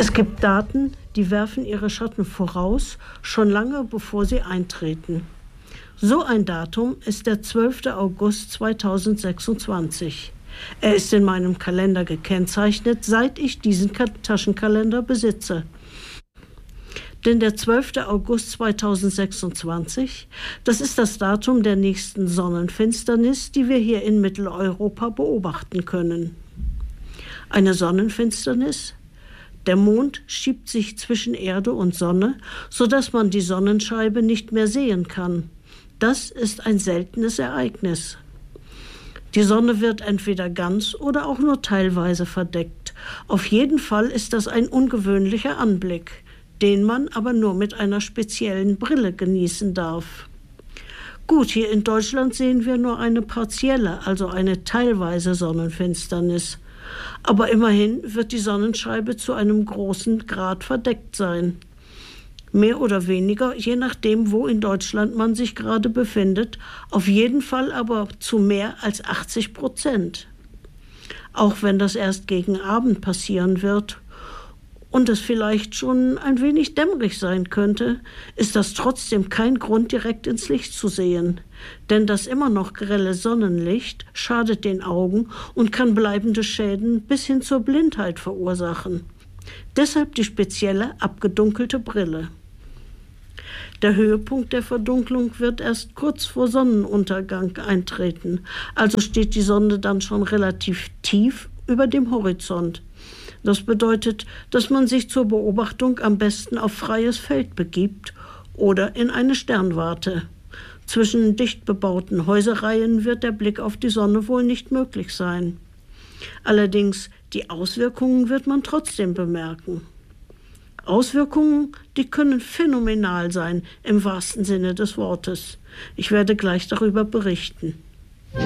Es gibt Daten, die werfen ihre Schatten voraus, schon lange bevor sie eintreten. So ein Datum ist der 12. August 2026. Er ist in meinem Kalender gekennzeichnet, seit ich diesen Taschenkalender besitze. Denn der 12. August 2026, das ist das Datum der nächsten Sonnenfinsternis, die wir hier in Mitteleuropa beobachten können. Eine Sonnenfinsternis? Der Mond schiebt sich zwischen Erde und Sonne, sodass man die Sonnenscheibe nicht mehr sehen kann. Das ist ein seltenes Ereignis. Die Sonne wird entweder ganz oder auch nur teilweise verdeckt. Auf jeden Fall ist das ein ungewöhnlicher Anblick, den man aber nur mit einer speziellen Brille genießen darf. Gut, hier in Deutschland sehen wir nur eine partielle, also eine teilweise Sonnenfinsternis. Aber immerhin wird die Sonnenscheibe zu einem großen Grad verdeckt sein. Mehr oder weniger, je nachdem, wo in Deutschland man sich gerade befindet, auf jeden Fall aber zu mehr als 80%. Auch wenn das erst gegen Abend passieren wird und es vielleicht schon ein wenig dämmerig sein könnte, ist das trotzdem kein Grund, direkt ins Licht zu sehen. Denn das immer noch grelle Sonnenlicht schadet den Augen und kann bleibende Schäden bis hin zur Blindheit verursachen. Deshalb die spezielle abgedunkelte Brille. Der Höhepunkt der Verdunklung wird erst kurz vor Sonnenuntergang eintreten, also steht die Sonne dann schon relativ tief über dem Horizont. Das bedeutet, dass man sich zur Beobachtung am besten auf freies Feld begibt oder in eine Sternwarte. Zwischen dicht bebauten Häuserreihen wird der Blick auf die Sonne wohl nicht möglich sein. Allerdings, die Auswirkungen wird man trotzdem bemerken. Auswirkungen, die können phänomenal sein, im wahrsten Sinne des Wortes. Ich werde gleich darüber berichten.